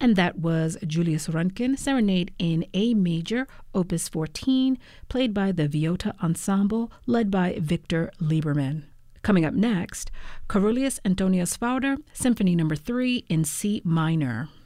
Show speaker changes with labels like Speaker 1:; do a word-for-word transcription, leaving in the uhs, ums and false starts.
Speaker 1: And that was Julius Röntgen, Serenade in A major, opus fourteen, played by the Viota Ensemble, led by Victor Lieberman. Coming up next, Carolius Antonius Fauder, Symphony Number three in C minor.